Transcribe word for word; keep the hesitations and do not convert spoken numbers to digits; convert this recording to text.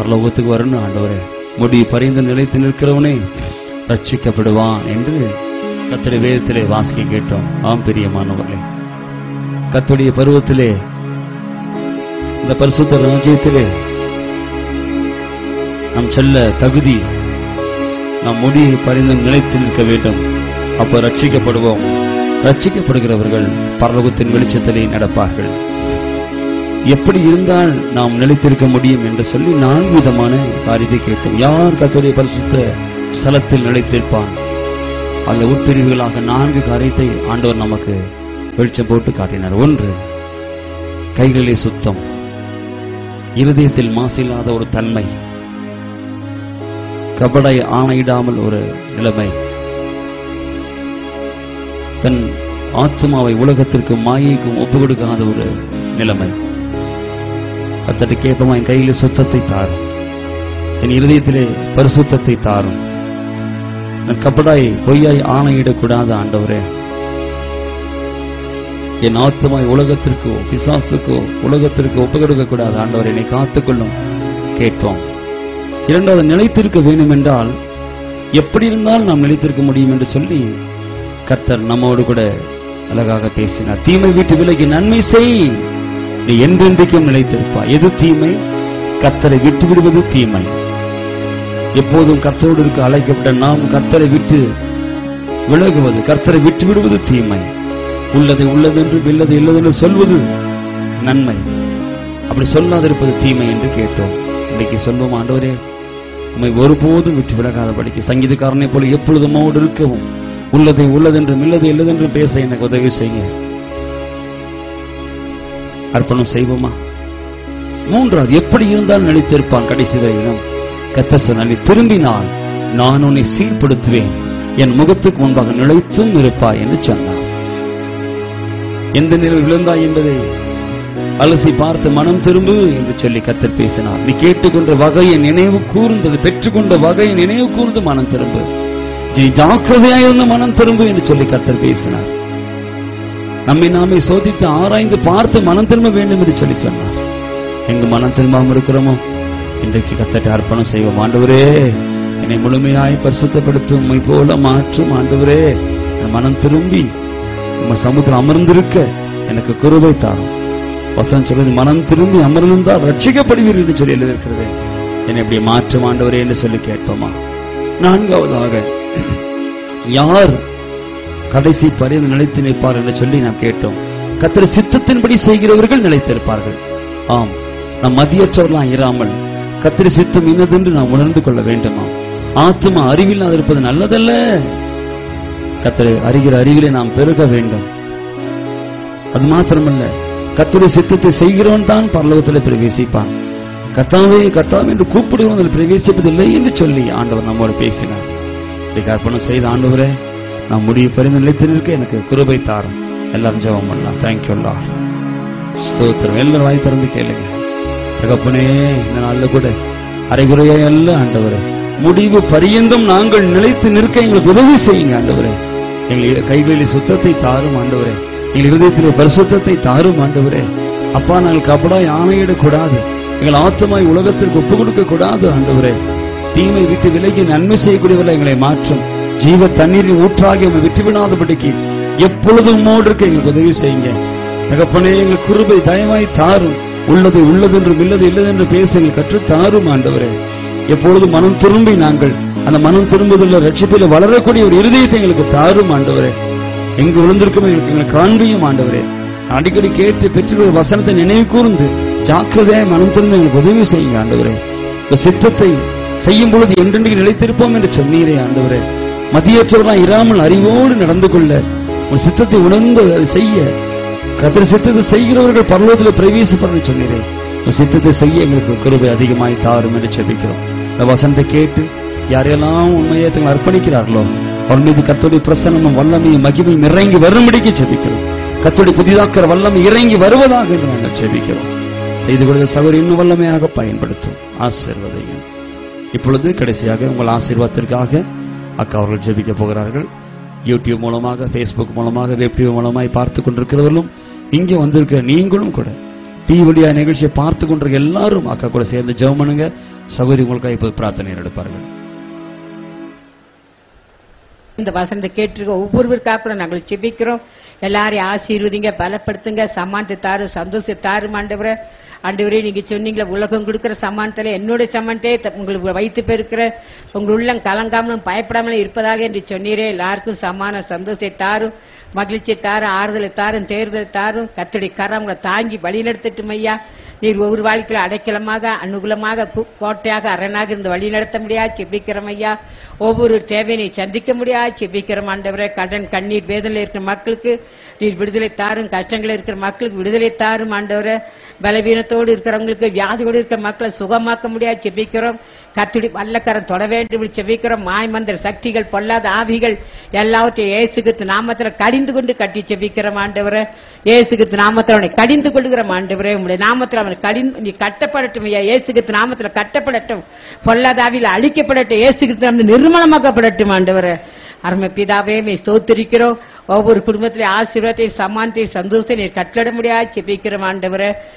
பரலோகத்துக்கு வரணும் ஆண்டவரே. முடி பரிந்து நிலைத்து நிற்கிறவனே ரட்சிக்கப்படுவான் என்று கர்த்தருடைய வேதத்திலே வாசிக்க கேட்டோம். ஆம் பிரியமானவர்களே, கர்த்தருடைய பருவத்திலே, இந்த பரிசுத்த ராஜ்யத்திலே நாம் செல்ல தகுதி, நாம் முடியை பரிந்து நிலைத்து நிற்க வேண்டும். அப்ப ரட்சிக்கப்படுவோம். ரட்சிக்கப்படுகிறவர்கள் பரலோகத்தின் வெளிச்சத்திலே நடப்பார்கள். எப்படி இருந்தால் நாம் நிலைத்திருக்க முடியும் என்று சொல்லி நான்கு விதமான காரியத்தை கேட்டோம். யார் கர்த்தருடைய பரிசுத்த ஸ்தலத்தில் நிலைத்திருப்பான்? அந்த உட்பிரிவுகளாக நான்கு காரியத்தை ஆண்டவர் நமக்கு வெளிச்சம் போட்டு காட்டினார். ஒன்று, கைகளிலே சுத்தம், இருதயத்தில் மாசில்லாத ஒரு தன்மை, கபடை ஆணையிடாமல் ஒரு நிலைமை, தன் ஆத்மாவை உலகத்திற்கு மாயைக்கும் ஒப்பு கொடுக்காத ஒரு நிலைமை. கர்த்தருக்கு கேட்போமா, என் கையிலே சுத்தத்தை தாரும், என் இருதயத்திலே பரிசுத்தத்தை தாரும், நான் கபடாய் பொய்யாய் ஆணையிடக்கூடாது ஆண்டவரே, என் ஆத்மாவை உலகத்திற்கோ பிசாசுக்கோ உலகத்திற்கு ஒப்பு கொடுக்க கூடாது ஆண்டவரே, என்னை காத்துக்கொள்ளும் கேட்போம். இரண்டாவது, நிலைத்திருக்க வேண்டும் என்றால் எப்படி இருந்தால் நாம் நிலைத்திருக்க முடியும் என்று சொல்லி கர்த்தர் நம்மோடு கூட அழகாக பேசினார். தீமை விட்டு விலகி நன்மை செய், நீ என்றென்றைக்கும் நிலைத்திருப்பாய். எது தீமை? கர்த்தரை விட்டு விடுவது தீமை. எப்போதும் கர்த்தரோடு இருக்க அழைக்கப்பட்ட நாம் கர்த்தரை விட்டு விலகுவது, கர்த்தரை விட்டு விடுவது தீமை. உள்ளதை உள்ளது என்று இல்லது இல்லது என்று சொல்வது நன்மை. அப்படி சொல்லாதிருப்பது தீமை என்று கேட்டோம். இன்னைக்கு சொல்வோம், ஆண்டவரே உம்மை ஒருபோதும் விட்டு விலகாதபடிக்கு சங்கீதக்காரனை போல எப்பொழுதும் மோடு இருக்கவும், உள்ளதை உள்ளதென்றும் இல்லது இல்லதென்றும் பேச எனக்கு உதவி செய்யுங்க. அர்ப்பணம் செய்வோமா? மூன்றாவது, எப்படி இருந்தால் நிலைத்திருப்பான் கடைசி வரையிலும்? கர்த்தர் சொன்னார், நீ திரும்பினால் நான் உன்னை சீர்படுத்துவேன், என் முகத்துக்கு முன்பாக நிலைத்தும் இருப்பாய் என்று சொன்னார். எந்த நிலையில் விழுந்தாய் என்பதை அலசி பார்த்து மனம் திரும்பு என்று சொல்லி கர்த்தர் பேசினார். நீ கேட்டுக்கொண்ட வகையை நினைவு கூர்ந்தது, பெற்றுக்கொண்ட வகையை நினைவு கூர்ந்து மனம் திரும்பு, நீ ஜாக்கிரதையாயிருந்த மனம் திரும்பு என்று சொல்லி கர்த்தர் பேசினார். நம்மை நாமே சோதித்து ஆராய்ந்து பார்த்து மனம் திரும்ப வேண்டும் என்று சொல்லி சொன்னார். எங்கு மனம் திரும்பாமல் இருக்கிறோமோ இன்றைக்கு கர்த்தருக்கு அர்ப்பணம் செய்வோம். ஆண்டவரே என்னை முழுமையாய் பரிசுத்தப்படுத்தும், உம்மை போல மாற்றும் ஆண்டவரே. மனம் திரும்பி உம்மை சமுத்திரம் அமர்ந்திருக்க எனக்கு கிருபை தாரும். வசனம் சொல்றது, மனம் திரும்பி அமர்ந்தால் ரட்சிக்கப்படுவீர்கள் என்று சொல்லி எழுதியிருக்கிறது. என்னை இப்படி மாற்றும் ஆண்டவரே என்று சொல்லி கேட்போமா? நான்காவதாக, யார் கடைசி பரிந்து நிலைத்து நிற்பார் என்று சொல்லி நாம் கேட்டோம். கர்த்தர் சித்தத்தின்படி செய்கிறவர்கள் நிலைத்திருப்பார்கள். ஆம், நாம் மதியற்றவர்களாக இராமல் கர்த்தர் சித்தம் இன்னதென்று நாம் உணர்ந்து கொள்ள வேண்டுமா? ஆத்துமா அறிவில்லாத இருப்பது நல்லதல்ல. கர்த்தரை அறிகிற அறிவிலே நாம் பெருக வேண்டும். அது மாத்திரமல்ல, கர்த்தருடைய சித்தத்தை செய்கிறவன் தான் பரலோகத்தில் பிரவேசிப்பான். கர்த்தாவே கர்த்தாவே என்று கூப்பிடுவதில் பிரவேசிப்பதில்லை என்று சொல்லி ஆண்டவர் நம்மோடு பேசினார். அர்ப்பணம் செய்த ஆண்டவரே, நான் முடிவு பரிந்து நிலைத்து நிற்க எனக்கு கிருபை தாரும். எல்லாரும் ஜெபம் பண்ணலாம். Thank you Lord. ஸ்தோத்திரம். எல்லாரும் வாய் திறந்து கேளுங்க. தகப்பனே, இந்த நாள்ல கூட அரைகுறையா அல்ல ஆண்டவரே, முடிவு பரியந்தம் நாங்கள் நிலைத்து நிற்க எங்களுக்கு உதவி செய்யுங்க ஆண்டவரே. எங்கள் கைகளில் சுத்தத்தை தாரும் ஆண்டவரே, எங்கள் இருதயத்திலே பரிசுத்தத்தை தாரும் ஆண்டவரே. அப்பா, நாங்கள் கபடாய் ஆணையிடக்கூடாது, எங்கள் ஆத்மாய் உலகத்திற்கு ஒப்பு கொடுக்க கூடாது ஆண்டவரே. தீமை விட்டு விலகி நன்மை செய்யக்கூடியவர்கள் எங்களை மாற்றும். ஜீவ தண்ணீரின் ஊற்றாகி உங்களை விட்டுவிடாதபடிக்கு எப்பொழுதும் மோடு இருக்க எங்களுக்கு உதவி செய்யுங்க தகப்பனே. எங்கள் கிருபை தயவாய் தாரும். உள்ளது உள்ளதென்றும் இல்லது இல்லதென்று பேச எங்கள் கற்று தாரும் ஆண்டவரே. எப்பொழுதும் மனம் திரும்பி நாங்கள் அந்த மனம் திரும்புதல் ரட்சிப்பில் வளரக்கூடிய ஒரு இருதயத்தை எங்களுக்கு தாரும் ஆண்டவரே. எங்கு விழுந்திருக்கும் எங்களுக்கு எங்களை காண்பியும் ஆண்டவரே. அடிக்கடி கேட்டு பெற்று வசனத்தை நினைவு கூர்ந்து ஜாக்கிரதையாய் மனம் திரும்ப எங்களுக்கு உதவி செய்யுங்க ஆண்டவரே. சித்தத்தை செய்யும் பொழுது என்றென்றைக்கு நிலைத்திருப்போம் என்று சொன்னீரே ஆண்டவரே. மதியற்றவர்களாக இராமல் அறிவோடு நடந்து கொள்ள, ஒரு சித்தத்தை உணர்ந்து அதை செய்ய, கர்த்தர் சித்தத்தை செய்கிறவர்கள் பரலோகத்தில் பிரவேசிப்பார்கள் சொன்னீரே. ஒரு சித்தத்தை செய்ய எங்களுக்கு கிருபை அதிகமாய் தாரும் என்று ஜெபிக்கிறோம். இந்த வசனத்தை கேட்டு யாரெல்லாம் உண்மையை தங்களை அர்ப்பணிக்கிறார்களோ அவர் மீது கர்த்தருடைய பிரசன்னமும் வல்லமையும் மகிமையும் இறங்கி வரும்படிக்கு ஜெபிக்கிறோம். கர்த்தருடைய புதிதாக்கிற வல்லமை இறங்கி வருவதாக என்று நாங்கள் ஜெபிக்கிறோம். செய்து கொடுத்த சகோதரி இன்னும் வல்லமையாக பயன்படுத்தும். ஆசீர்வதியும். இப்பொழுது கடைசியாக உங்கள் ஆசீர்வாதத்திற்காக அக்கா அவர்கள் ஜெபிக்க போகிறார்கள். யூடியூப் மூலமாக, பேஸ்புக் மூலமாக, வெப் டிவி மூலமாய் பார்த்து கொண்டிருக்கிறவர்களும் இங்கே வந்திருக்கிற நீங்களும் கூட டிவி வழியா நிகழ்ச்சியை பார்த்து கொண்டிருக்க எல்லாரும் அக்கா கூட சேர்ந்து ஜெபம் பண்ணுங்க. சகோதரி உங்களுக்காக இப்போது பிரார்த்தனை எடுப்பார்கள். இந்த வசனத்தை கேட்டிருக்க ஒவ்வொருவருக்காக கூட நாங்கள் ஜெபிக்கிறோம். எல்லாரையும் ஆசீர்வதிங்க, பலப்படுத்துங்க, சமானத்தை தாரு, சந்தோஷத்தை தாரும் ஆண்டவரே. ஆண்டவரே, நீங்க சொன்னீங்களா உலகம் கொடுக்கிற சமானத்துல என்னுடைய சமானத்தை உங்களுக்கு வைத்து பெருக்கிற உங்கள் உள்ளம் கலங்காமலும் பயப்படாமலும் இருப்பதாக என்று சொன்னீரே. எல்லாருக்கும் சமான சந்தோஷத்தை தாரும், மகிழ்ச்சியை தாரும், ஆறுதலை தாரும், தேர்தலை தாரும். கர்த்தருடைய கரம் உங்களை தாங்கி வழி நடத்தட்டும் ஐயா. நீர் ஒவ்வொரு வாழ்க்கையில அடைக்கலமாக, அனுகூலமாக, கோட்டையாக, அரணாக இருந்து வழி நடத்த முடியாது செபிக்கிறோம் ஐயா. ஒவ்வொரு தேவையை சந்திக்க முடியாது செபிக்கிறோம் ஆண்டவரே. கடன், கண்ணீர், வேதனையில் இருக்கிற மக்களுக்கு நீர் விடுதலை தாரும். கஷ்டங்கள் இருக்கிற மக்களுக்கு விடுதலை தாரும் ஆண்டவரே. பலவீனத்தோடு இருக்கிறவங்களுக்கு, வியாதியோடு இருக்கிற மக்களை சுகமாக்க முடியாது செபிக்கிறோம். கர்த்தருடைய வல்லக்கரம் தொட வேண்டும் செபிக்கிறோம். மாய்மந்திர சக்திகள், பொல்லாத ஆவிகள் எல்லாவற்றையும் இயேசு கிறிஸ்து நாமத்துல கடிந்து கொண்டு கட்டி செபிக்கிறோம் ஆண்டவரே. இயேசு கிறிஸ்து நாமத்துல அவனை கடிந்து கொள்கிறோம் ஆண்டவரே. உங்களுடைய நாமத்துல அவனை கடிந்து நீ கட்டப்படட்டும் ஐயா. இயேசு கிறிஸ்து நாமத்துல கட்டப்படட்டும். பொல்லாத ஆவியில் அழிக்கப்படட்டும். இயேசு கிறிஸ்து நிர்மலமாக்கப்படட்டும் ஆண்டவரே. அருமை பிதாவே, மே ஸ்தோத்திரிக்கிறோம். ஒவ்வொரு குடும்பத்திலே ஆசீர்வாதத்தை, சமானத்தை, சந்தோஷத்தை நீர் கட்டளை முடியாது செபிக்கிறோம் ஆண்டவரே.